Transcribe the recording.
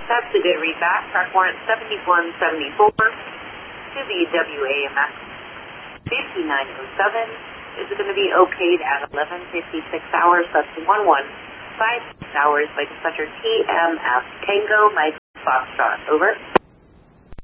That's a good read back. Track warrant 7174 to the WAMX 5907 is going to be okayed at 11:56 hours. That's 1156 hours by dispatcher TMF Tango Mike Foxtrot. Over.